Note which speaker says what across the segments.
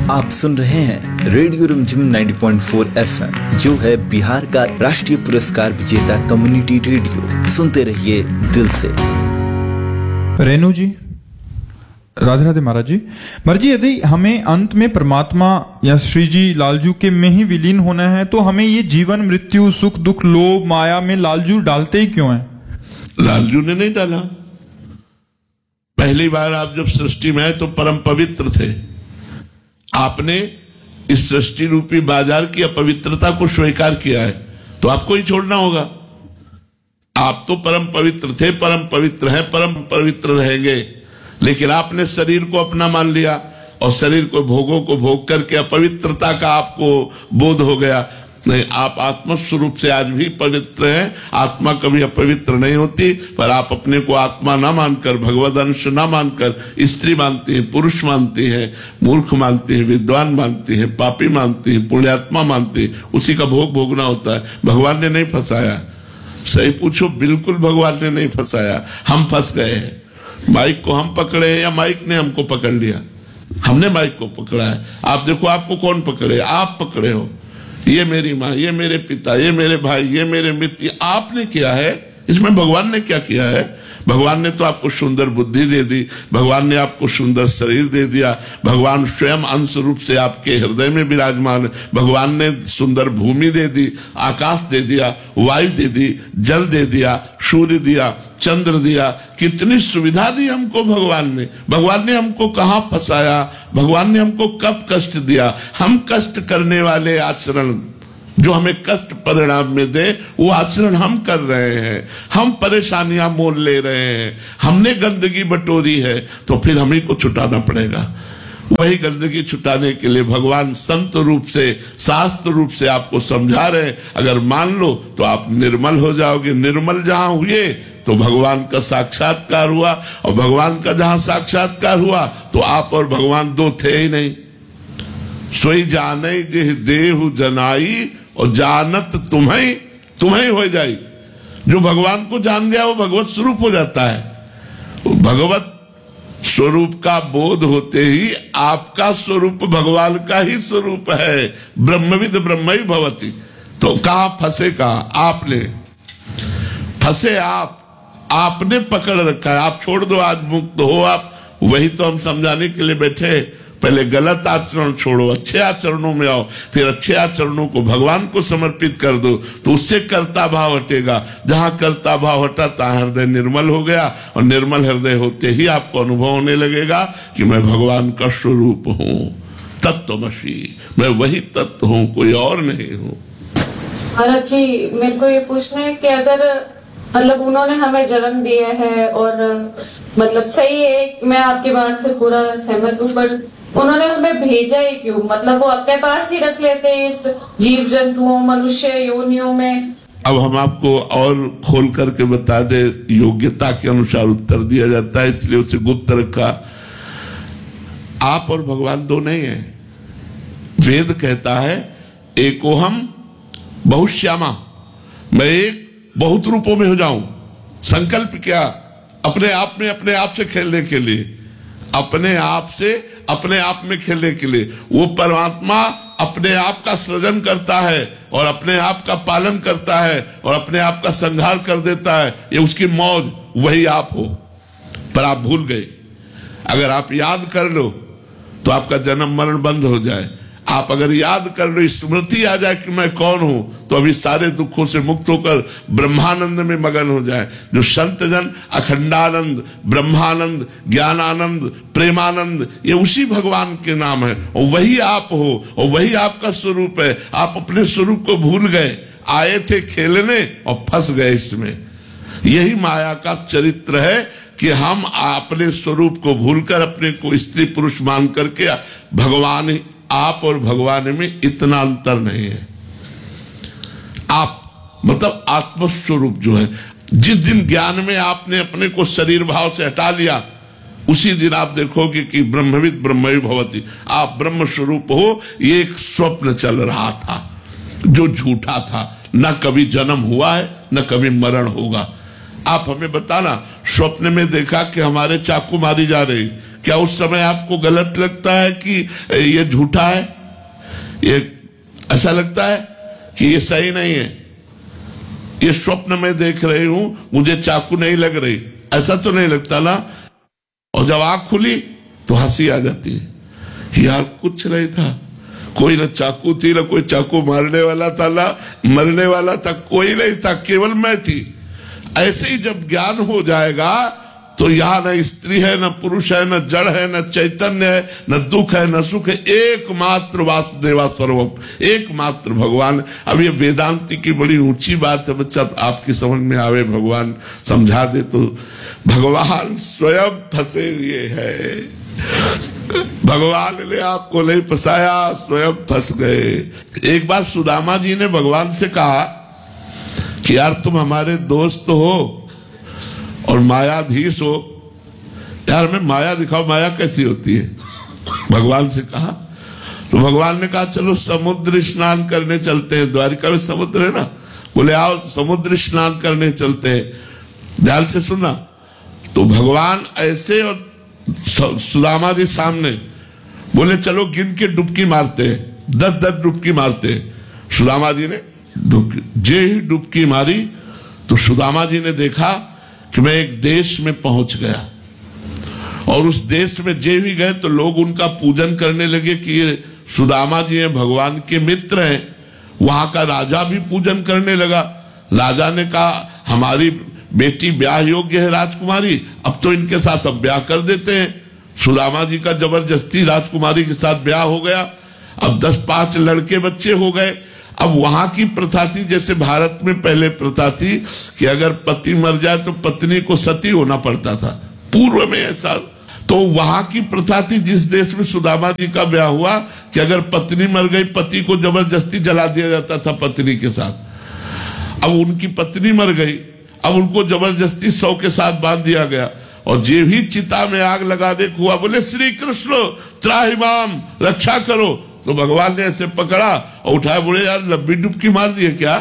Speaker 1: आप सुन रहे हैं रेडियो रिमझिम 90.4 FM, जो है बिहार का राष्ट्रीय पुरस्कार विजेता कम्युनिटी रेडियो। सुनते रहिए दिल से।
Speaker 2: रेणु जी, राधे राधे महाराज जी। महाराज जी, यदि हमें अंत में परमात्मा या श्री जी लालजू के में ही विलीन होना है, तो हमें ये जीवन मृत्यु सुख दुख लोभ माया में लालजू डालते ही क्यों हैं?
Speaker 3: लालजू ने नहीं डाला। पहली बार आप जब सृष्टि में आए तो परम पवित्र थे। आपने इस सृष्टि रूपी बाजार की अपवित्रता को स्वीकार किया है, तो आपको ही छोड़ना होगा। आप तो परम पवित्र थे, परम पवित्र हैं, परम पवित्र रहेंगे, लेकिन आपने शरीर को अपना मान लिया और शरीर को भोगों को भोग करके अपवित्रता का आपको बोध हो गया। नहीं, आप आत्मस्वरूप से आज भी पवित्र हैं। आत्मा कभी अपवित्र नहीं होती, पर आप अपने को आत्मा ना मानकर, भगवद अंश ना मानकर स्त्री मानती हैं, पुरुष मानती हैं, मूर्ख मानती हैं, विद्वान मानती हैं, पापी मानती हैं, पुण्यात्मा मानती हैं। उसी का भोग भोगना होता है। भगवान ने नहीं फंसाया। सही पूछो, बिल्कुल भगवान ने नहीं फंसाया, हम फंस गए हैं। माइक को हम पकड़े हैं या माइक ने हमको पकड़ लिया? हमने माइक को पकड़ा है। आप देखो, आपको कौन पकड़े? आप पकड़े हो। ये मेरी माँ, ये मेरे पिता, ये मेरे भाई, ये मेरे मित्र, ये आपने किया है। इसमें भगवान ने क्या किया है? भगवान ने तो आपको सुंदर बुद्धि दे दी, भगवान ने आपको सुंदर शरीर दे दिया, भगवान स्वयं अंश रूप से आपके हृदय में विराजमान है। भगवान ने सुंदर भूमि दे दी, आकाश दे दिया, वायु दे दी, जल दे दिया, सूर्य दिया, चंद्र दिया। कितनी सुविधा दी हमको भगवान ने। भगवान ने हमको कहां फंसाया? भगवान ने हमको कब कष्ट दिया? हम कष्ट करने वाले आचरण जो हमें कष्ट परिणाम में दे, वो आचरण हम कर रहे हैं। हम परेशानियां मोल ले रहे हैं, हमने गंदगी बटोरी है, तो फिर हम ही को छुटाना पड़ेगा। वही गंदगी छुटाने के लिए भगवान संत रूप से, शास्त्र रूप से आपको समझा रहे हैं। अगर मान लो तो आप निर्मल हो जाओगे। निर्मल जहां हुए तो भगवान का साक्षात्कार हुआ, और भगवान का जहां साक्षात्कार हुआ तो आप और भगवान दो थे ही नहीं। सोई जाने जिह देहु जनाई, और जानत तुम्हें हो जाई। जो भगवान को जान गया वो भगवत स्वरूप हो जाता है। भगवत स्वरूप का बोध होते ही आपका स्वरूप भगवान का ही स्वरूप है। ब्रह्मविद ब्रह्म भवति। तो कहां फंसे? कहां आपने फंसे? आपने पकड़ रखा है। आप छोड़ दो, आज मुक्त हो आप। वही तो हम समझाने के लिए बैठे। पहले गलत आचरण छोड़ो, अच्छे आचरणों में आओ, फिर अच्छे आचरणों को भगवान को समर्पित कर दो, तो उससे कर्ता भाव हटेगा। जहां कर्ता भाव हटा, तहां हृदय निर्मल हो गया, और निर्मल हृदय होते ही आपको अनुभव होने लगेगा कि मैं भगवान का स्वरूप हूं। तत्वमसि, मैं वही तत्व हूं, कोई और नहीं हूं।
Speaker 4: महाराज जी, मेरे को ये पूछना है कि अगर मतलब उन्होंने हमें जन्म दिया है, और मतलब सही है, मैं आपकी बात से पूरा सहमत हूँ, पर उन्होंने हमें भेजा ही क्यों? मतलब वो अपने पास ही रख लेते हैं इस जीव जंतुओं, मनुष्य योनियों में।
Speaker 3: अब हम आपको और खोल करके बता दे। योग्यता के अनुसार उत्तर दिया जाता है, इसलिए उसे गुप्त रखा। आप और भगवान दो नहीं है। वेद कहता है एकोहम बहुश्यामा, मैं एक बहुत रूपों में हो जाऊं। संकल्प क्या? अपने आप में अपने आप से खेलने के लिए, अपने आप से अपने आप में खेलने के लिए। वो परमात्मा अपने आप का सृजन करता है, और अपने आप का पालन करता है, और अपने आप का संहार कर देता है। ये उसकी मौज, वही आप हो। पर आप भूल गए। अगर आप याद कर लो तो आपका जन्म मरण बंद हो जाए। आप अगर याद कर लो, स्मृति आ जाए कि मैं कौन हूं, तो अभी सारे दुखों से मुक्त होकर ब्रह्मानंद में मगन हो जाए। जो संत जन अखंडानंद, ब्रह्मानंद, ज्ञानानंद, प्रेमानंद, ये उसी भगवान के नाम है, और वही आप हो, और वही आपका स्वरूप है। आप अपने स्वरूप को भूल गए। आए थे खेलने और फंस गए इसमें। यही माया का चरित्र है कि हम अपने स्वरूप को भूलकर अपने को स्त्री पुरुष मान करके भगवान, आप और भगवान में इतना अंतर नहीं है। आप मतलब आत्मस्वरूप जो है, जिस दिन ज्ञान में आपने अपने को शरीर भाव से हटा लिया, उसी दिन आप देखोगे कि ब्रह्मविद ब्रह्म भवति, आप ब्रह्म स्वरूप हो। ये एक स्वप्न चल रहा था जो झूठा था। न कभी जन्म हुआ है, न कभी मरण होगा। आप हमें बताना, स्वप्न में देखा कि हमारे चाकू मारी जा रही, क्या उस समय आपको गलत लगता है कि ये झूठा है? ये ऐसा लगता है कि ये सही नहीं है, ये स्वप्न में देख रही हूं, मुझे चाकू नहीं लग रही, ऐसा तो नहीं लगता ना? और जब आंख खुली तो हंसी आ जाती है, यार कुछ नहीं था, कोई ना चाकू थी, ना कोई चाकू मारने वाला था, ना मरने वाला था, कोई नहीं था, केवल मैं थी। ऐसे ही जब ज्ञान हो जाएगा तो यहाँ न स्त्री है, न पुरुष है, न जड़ है, न चैतन्य है, न दुख है, न सुख है, एकमात्र वासुदेवा सर्वम, एकमात्र भगवान। अब ये वेदांति की बड़ी ऊंची बात है बच्चा, आपकी समझ में आवे, भगवान समझा दे तो। भगवान स्वयं फंसे हुए है, भगवान ने आपको नहीं फंसाया, स्वयं फंस गए। एक बार सुदामा जी ने भगवान से कहा कि यार तुम हमारे दोस्त हो और मायाधीश हो, यार हमें माया दिखाओ, माया कैसी होती है? भगवान से कहा तो भगवान ने कहा चलो समुद्र स्नान करने चलते हैं, द्वारिका में समुद्र है ना, बोले आओ समुद्र स्नान करने चलते हैं। ध्यान से सुनना। तो भगवान ऐसे और सुदामा जी सामने बोले चलो गिन के डुबकी मारते हैं, 10-10 डुबकी मारते हैं। सुदामा जी ने जे ही डुबकी मारी तो सुदामा जी ने देखा कि मैं एक देश में पहुंच गया, और उस देश में जे भी गए तो लोग उनका पूजन करने लगे कि ये सुदामा जी हैं, भगवान के मित्र हैं। वहां का राजा भी पूजन करने लगा। राजा ने कहा हमारी बेटी ब्याह योग्य है राजकुमारी, अब तो इनके साथ अब ब्याह कर देते हैं। सुदामा जी का जबरदस्ती राजकुमारी के साथ ब्याह हो गया। अब 10-5 लड़के बच्चे हो गए। अब वहां की प्रथा थी, जैसे भारत में पहले प्रथा थी कि अगर पति मर जाए तो पत्नी को सती होना पड़ता था, पूर्व में ऐसा। तो वहां की प्रथा थी जिस देश में सुदामा जी का ब्याह हुआ कि अगर पत्नी मर गई, पति को जबरदस्ती जला दिया जाता था पत्नी के साथ। अब उनकी पत्नी मर गई, अब उनको जबरदस्ती 100 के साथ बांध दिया गया, और जे भी चिता में आग लगाने को हुआ बोले श्री कृष्ण त्राहिमाम, रक्षा करो। तो भगवान ने ऐसे पकड़ा और उठाया, बोले यार लंबी डुबकी मार दी है क्या?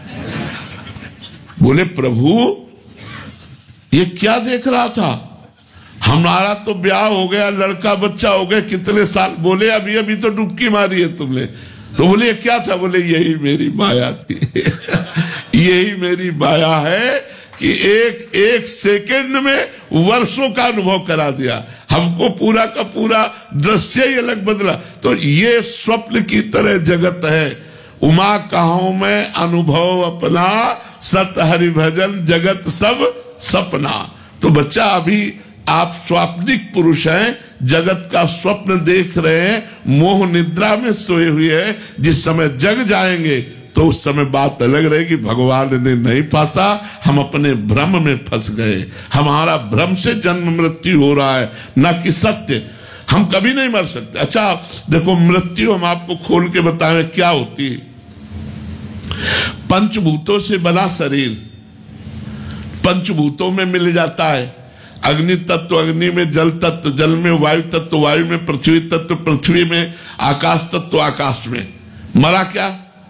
Speaker 3: बोले प्रभु ये क्या देख रहा था, हमारा तो ब्याह हो गया, लड़का बच्चा हो गया, कितने साल। बोले अभी अभी तो डुबकी मारी है तुमने। तो बोले क्या था? बोले यही मेरी माया थी यही मेरी माया है कि एक सेकंड में वर्षों का अनुभव करा दिया, हमको पूरा का पूरा दृश्य ही अलग बदला। तो ये स्वप्न की तरह जगत है। उमा कहां में अनुभव अपना, सत हरि भजन जगत सब सपना। तो बच्चा अभी आप स्वाप्निक पुरुष हैं, जगत का स्वप्न देख रहे हैं, मोह निद्रा में सोए हुए हैं। जिस समय जग जाएंगे तो उस समय बात अलग रहेगी, भगवान ने नहीं फंसा, हम अपने भ्रम में फंस गए। हमारा भ्रम से जन्म मृत्यु हो रहा है, न कि सत्य। हम कभी नहीं मर सकते। अच्छा देखो, मृत्यु हम आपको खोल के बताएं क्या होती है। पंचभूतों से बना शरीर पंचभूतों में मिल जाता है। अग्नि तत्व अग्नि में, जल तत्व जल में, वायु तत्व वायु में, पृथ्वी तत्व पृथ्वी में, आकाश तत्व आकाश में। मरा क्या?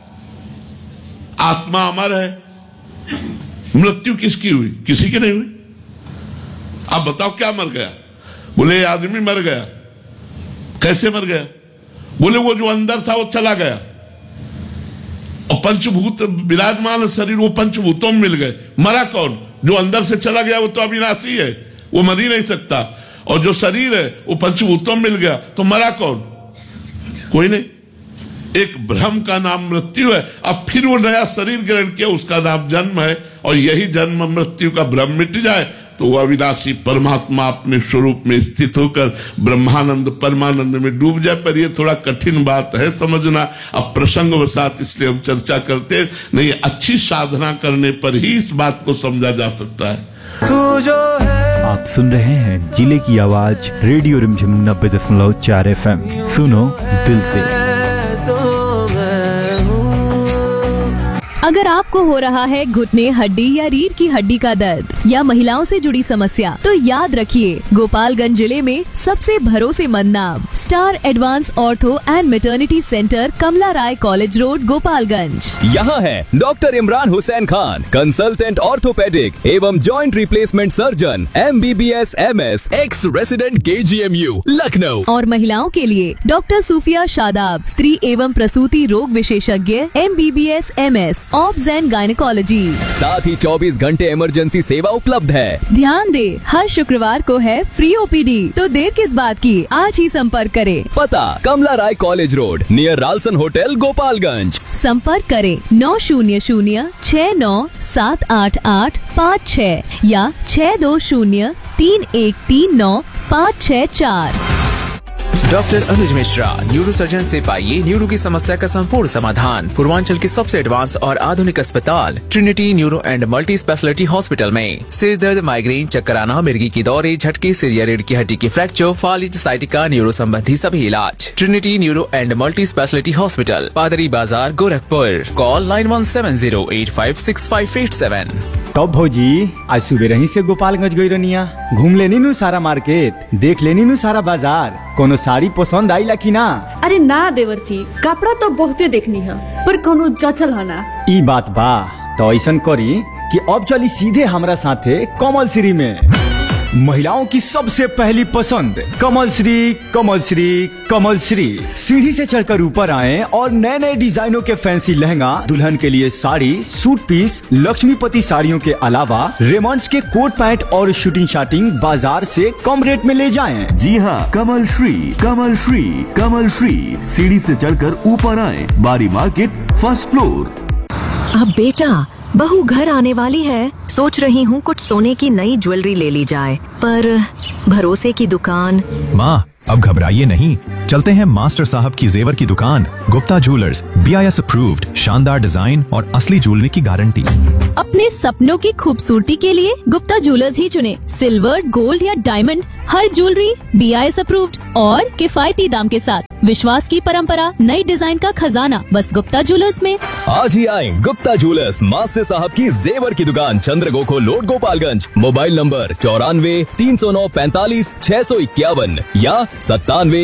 Speaker 3: आत्मा अमर है। मृत्यु किसकी हुई? किसी की नहीं हुई। आप बताओ क्या मर गया? बोले आदमी मर गया। कैसे मर गया? बोले वो जो अंदर था वो चला गया, और पंचभूत विराजमान शरीर वो पंचभूतों में मिल गए। मरा कौन? जो अंदर से चला गया वो तो अविनाशी है, वो मर ही नहीं सकता। और जो शरीर है वो पंचभूतों में मिल गया, तो मरा कौन? कोई नहीं। एक भ्रम का नाम मृत्यु है। अब फिर वो नया शरीर ग्रहण किया, उसका नाम जन्म है। और यही जन्म मृत्यु का भ्रम मिट जाए तो वो अविनाशी परमात्मा अपने स्वरूप में स्थित होकर ब्रह्मानंद परमानंद में डूब जाए। पर ये थोड़ा कठिन बात है समझना। अब प्रसंगवशात इसलिए हम चर्चा करते नहीं, अच्छी साधना करने पर ही इस बात को समझा जा सकता है।
Speaker 5: तू जो है।
Speaker 6: आप सुन रहे हैं जिले की आवाज रेडियो रिमझिम 90.4 FM। सुनो दिल से।
Speaker 7: अगर आपको हो रहा है घुटने, हड्डी या रीढ़ की हड्डी का दर्द या महिलाओं से जुड़ी समस्या, तो याद रखिए गोपालगंज जिले में सबसे भरोसेमंद नाम star advance ortho and maternity centre, Kamala Rai college road, Gopalganj.
Speaker 8: यहाँ है doctor Imran Hussain Khan, consultant orthopaedic एवं joint replacement surgeon, MBBS MS, x resident KGMU Lucknow.
Speaker 7: और महिलाओं के लिए डॉक्टर सूफिया शादाब, स्त्री एवं प्रसूति रोग विशेषज्ञ, MBBS MS, obs and gynaecology.
Speaker 8: साथ ही 24 घंटे इमरजेंसी सेवा उपलब्ध है।
Speaker 7: ध्यान दे, हर शुक्रवार को है फ्री OPD, तो देर किस बात की, आज ही संपर्क करें।
Speaker 8: पता कमला राय college road, near Ralson hotel, Gopalganj.
Speaker 7: संपर्क करें 900-69-788-56 या 620-3139-564।
Speaker 9: डॉक्टर अनुज मिश्रा, न्यूरो सर्जन से पाइए न्यूरो की समस्या का संपूर्ण समाधान पूर्वांचल के सबसे एडवांस और आधुनिक अस्पताल Trinity neuro and multi speciality hospital में। सिर दर्द, माइग्रेन, चक्कर आना, मिर्गी की दौरे, झटके, सिर या रीढ़ की हड्डी की फ्रैक्चर, फालिज, साइटिका, न्यूरो संबंधी सभी इलाज। Trinity neuro and multi speciality hospital, पादरी बाजार, गोरखपुर। कॉल 9170856587।
Speaker 6: तब भौजी आज सुबह रही से गोपालगंज गई रनिया, घूम लेनी नु सारा मार्केट, देख लेनी नु सारा बाजार, कोनो साड़ी पसंद आई ला की ना?
Speaker 10: अरे ना देवर जी, कपड़ा तो बहुते देखनी है, पर कोनो जचल है ना।
Speaker 6: ई बात बा, तो ऐसन करी कि अब चली सीधे हमरा साथे कमल श्री में। महिलाओं की सबसे पहली पसंद कमल श्री, कमल श्री, कमल श्री। सीढ़ी से चढ़कर ऊपर आए और नए नए डिजाइनों के फैंसी लहंगा, दुल्हन के लिए साड़ी, सूट पीस, लक्ष्मीपति साड़ियों के अलावा रेमंड्स के कोट पैंट और शूटिंग शाटिंग बाजार से कम रेट में ले जाएं।
Speaker 11: जी हाँ, कमल श्री, कमल श्री, कमल श्री। सीढ़ी से चढ़कर ऊपर आए, बारी मार्केट, फर्स्ट फ्लोर।
Speaker 12: अब बेटा बहू घर आने वाली है, सोच रही हूँ कुछ सोने की नई ज्वेलरी ले ली जाए, पर भरोसे की दुकान।
Speaker 13: माँ अब घबराइए नहीं, चलते हैं मास्टर साहब की जेवर की दुकान, गुप्ता ज्वेलर्स, BIS अप्रूव्ड, शानदार डिजाइन और असली ज्वेलरी की गारंटी।
Speaker 7: अपने सपनों की खूबसूरती के लिए गुप्ता ज्वेलर्स ही चुने। सिल्वर, गोल्ड या डायमंड, हर ज्वेलरी BIS अप्रूव्ड और किफायती दाम के साथ। विश्वास की परंपरा, नई डिजाइन का खजाना, बस गुप्ता ज्वेलर्स में।
Speaker 8: आज ही आए गुप्ता ज्वेलर्स, मास्टर साहब की जेवर की दुकान, चंद्रगोखो रोड, गोपालगंज। मोबाइल नंबर 94 309 45 651 या 97